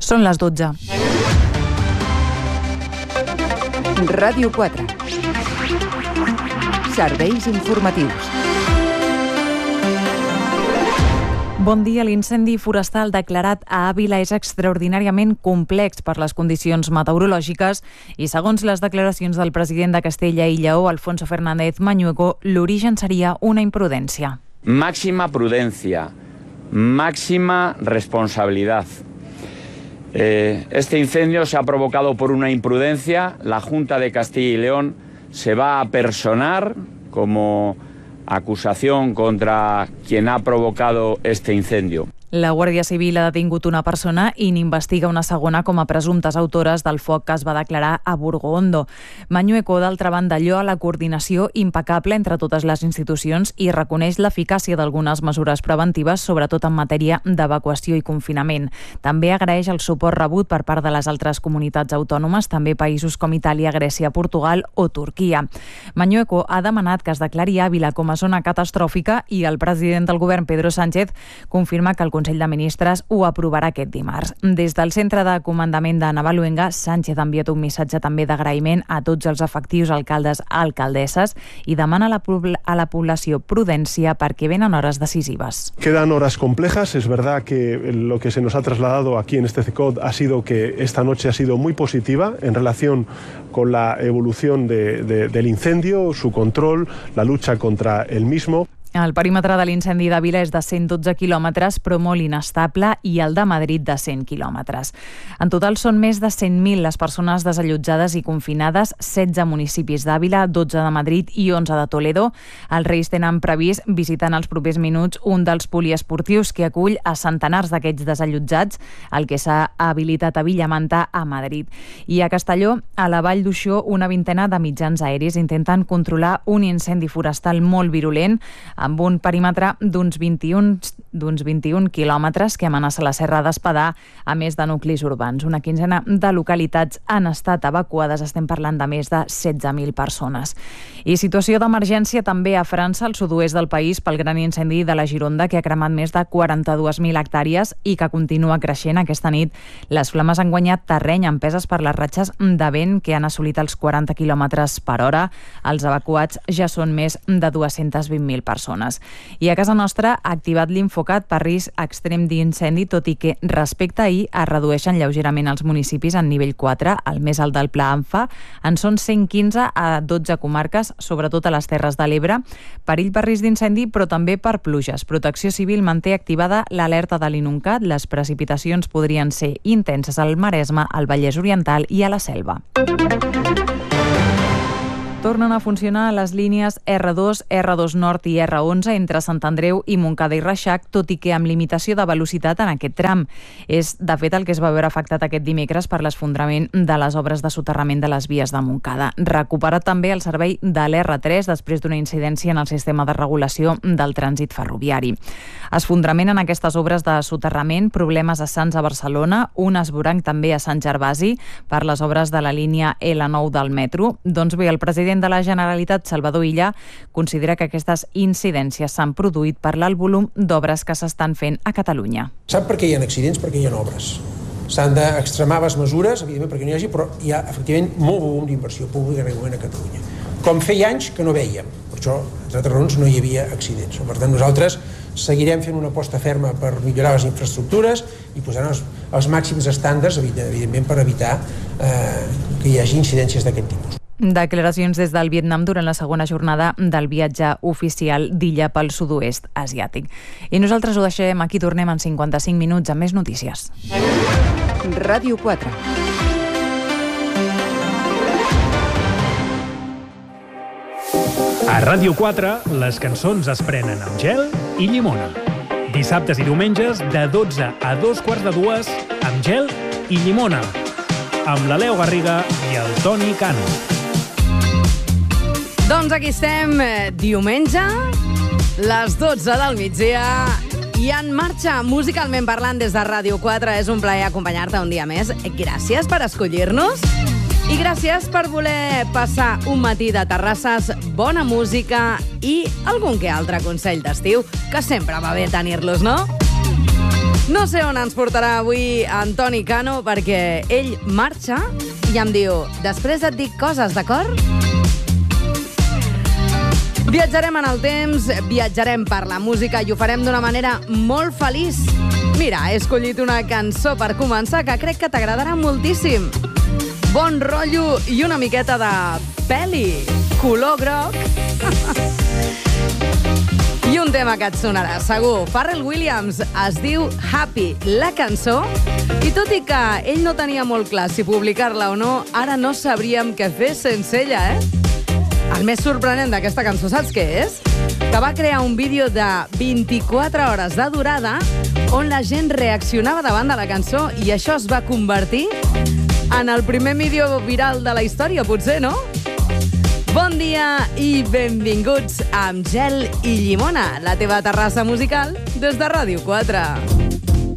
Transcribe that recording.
Són les 12. Ràdio 4. Serveis informatius. Bon dia. L'incendi forestal declarat a Àvila és extraordinàriament complex per les condicions meteorològiques i, segons les declaracions del president de Castella i Lleó, Alfonso Fernández Mañueco, l'origen seria una imprudència. Máxima prudencia, máxima responsabilidad. Este incendio se ha provocado por una imprudencia. La Junta de Castilla y León se va a personar como acusación contra quien ha provocado este incendio. La Guàrdia Civil ha detingut una persona i n'investiga una segona com a presumptes autores del foc que es va declarar a Burgo-Ondo. Mañueco, d'altra banda, lloa la coordinació impecable entre totes les institucions i reconeix l'eficàcia d'algunes mesures preventives, sobretot en matèria d'evacuació i confinament. També agraeix el suport rebut per part de les altres comunitats autònomes, també països com Itàlia, Grècia, Portugal o Turquia. Mañueco ha demanat que es declari Àvila com a zona catastròfica i el president del govern, Pedro Sánchez, confirma que el Consell de Ministres ho aprovarà aquest dimarts. Des del centre de comandament de Navaluenga, Sánchez ha enviat un missatge també d'agraïment a tots els efectius alcaldes i alcaldesses i demana a la població prudència perquè venen hores decisives. Quedan horas complejas. Es verdad que lo que se nos ha trasladado aquí en este CECOT ha sido que esta noche ha sido muy positiva en relación con la evolución del incendio, su control, la lucha contra el mismo. El perímetre de l'incendi d'Àvila és de 112 quilòmetres, però molt inestable, i el de Madrid de 100 quilòmetres. En total són més de 100.000 les persones desallotjades i confinades, 16 municipis d'Àvila, 12 de Madrid i 11 de Toledo. Els Reis tenen previst visitar en els propers minuts un dels poliesportius que acull a centenars d'aquests desallotjats, el que s'ha habilitat a Villamanta, a Madrid. I a Castelló, a la Vall d'Uixó, una vintena de mitjans aeris intenten controlar un incendi forestal molt virulent, amb un perímetre d'uns 21 quilòmetres que amenaça la Serra d'Espadà, a més de nuclis urbans. Una quinzena de localitats han estat evacuades, estem parlant de més de 16.000 persones. I situació d'emergència també a França, al sud-oest del país, pel gran incendi de la Gironda, que ha cremat més de 42.000 hectàrees i que continua creixent. Aquesta nit les flames han guanyat terreny empeses per les ratxes de vent que han assolit els 40 quilòmetres per hora. Els evacuats ja són més de 220.000 persones. I a casa nostra ha activat l'Infocat per risc extrem d'incendi, tot i que respecte a ahir es redueixen lleugerament els municipis en nivell 4, el més alt del Pla ANFA. En són 115 a 12 comarques, sobretot a les Terres de l'Ebre. Perill per risc d'incendi, però també per pluges. Protecció Civil manté activada l'alerta de l'Inuncat. Les precipitacions podrien ser intenses al Maresme, al Vallès Oriental i a la Selva. Tornen a funcionar les línies R2, R2 Nord i R11 entre Sant Andreu i Montcada i Reixac, tot i que amb limitació de velocitat en aquest tram. És, de fet, el que es va veure afectat aquest dimecres per l'esfondrament de les obres de soterrament de les vies de Montcada. Recuperat també el servei de l'R3 després d'una incidència en el sistema de regulació del trànsit ferroviari. Esfondrament en aquestes obres de soterrament, problemes a Sants a Barcelona, un esvoranc també a Sant Gervasi per les obres de la línia L9 del metro. Doncs bé, el president de la Generalitat, Salvador Illa, considera que aquestes incidències s'han produït per l'alt volum d'obres que s'estan fent a Catalunya. Sap per què hi ha accidents? Perquè hi ha obres. S'han d'extremar les mesures, evidentment, perquè no hi hagi, però hi ha, efectivament, molt volum d'inversió pública en aquest moment a Catalunya. Com feia anys que no veiem. Per això, entre altres raons, no hi havia accidents. Per tant, nosaltres seguirem fent una aposta ferma per millorar les infraestructures i posant els màxims estàndards, evidentment, per evitar que hi hagi incidències d'aquest tipus. Declaracions des del Vietnam durant la segona jornada del viatge oficial d'Illa pel sud-oest asiàtic. I nosaltres ho deixem aquí, tornem en 55 minuts amb més notícies. Ràdio 4. A Ràdio 4, les cançons es prenen amb gel i llimona. Dissabtes i diumenges de 12 a 2:45 amb gel i llimona. Amb la Leo Garriga i el Toni Cano. Doncs aquí estem, diumenge, les 12 del migdia, i en marxa, musicalment parlant, des de Ràdio 4. És un plaer acompanyar-te un dia més. Gràcies per escollir-nos i gràcies per voler passar un matí de terrasses, bona música i algun que altre consell d'estiu, que sempre va bé tenir-los, no? No sé on ens portarà avui Antoni Cano, perquè ell marxa i em diu: després et dic coses, d'acord? Viatjarem en el temps, viatjarem per la música i ho farem d'una manera molt feliç. Mira, he escollit una cançó per començar que crec que t'agradarà moltíssim. Bon rotllo i una miqueta de peli, color groc. I un tema que et sonarà, segur. Pharrell Williams, es diu Happy, la cançó. I tot i que ell no tenia molt clar si publicar-la o no, ara no sabríem què fer sense ella, El més sorprenent d'aquesta cançó, saps què és? Que va crear un vídeo de 24 hores de durada on la gent reaccionava davant de la cançó i això es va convertir en el primer vídeo viral de la història, potser, no? Bon dia i benvinguts a Amb Gel i Llimona, la teva terrassa musical des de Ràdio 4.